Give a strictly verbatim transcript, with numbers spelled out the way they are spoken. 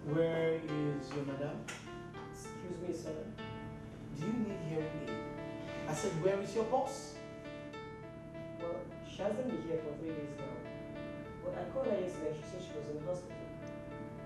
Where is your madam? Excuse me, sir. Do you need hearing aid? I said, where is your boss? Well, she hasn't been here for three days now. But I called her yesterday and she said she was in the hospital.